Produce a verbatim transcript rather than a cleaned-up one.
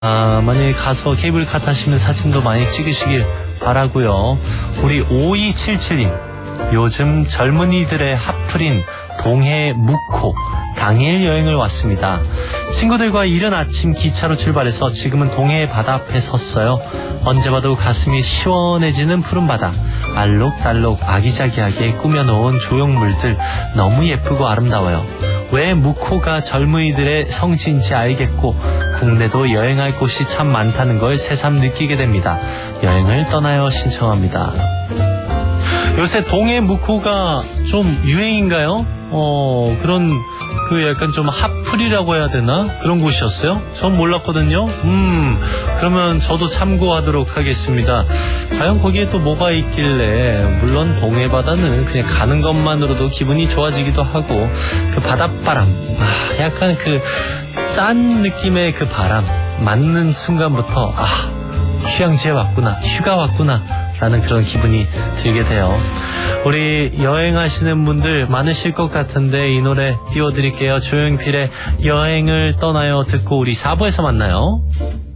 아, 만약에 가서 케이블카 타시는 사진도 많이 찍으시길 바라고요. 우리 오이칠칠님, 요즘 젊은이들의 핫플인 동해 묵호 당일 여행을 왔습니다. 친구들과 이른 아침 기차로 출발해서 지금은 동해 바다 앞에 섰어요. 언제 봐도 가슴이 시원해지는 푸른 바다, 알록달록 아기자기하게 꾸며놓은 조형물들 너무 예쁘고 아름다워요. 왜 묵호가 젊은이들의 성지인지 알겠고 국내도 여행할 곳이 참 많다는 걸 새삼 느끼게 됩니다. 여행을 떠나요 신청합니다. 요새 동해 묵호가 좀 유행인가요? 어 그런 그 약간 좀 핫플이라고 해야 되나? 그런 곳이었어요? 전 몰랐거든요. 음 그러면 저도 참고하도록 하겠습니다. 과연 거기에 또 뭐가 있길래. 물론 동해 바다는 그냥 가는 것만으로도 기분이 좋아지기도 하고 그 바닷바람, 아 약간 그 짠 느낌의 그 바람 맞는 순간부터 아 휴양지에 왔구나, 휴가 왔구나 라는 그런 기분이 들게 돼요. 우리 여행하시는 분들 많으실 것 같은데 이 노래 띄워드릴게요. 조용필의 여행을 떠나요 듣고 우리 사 부에서 만나요.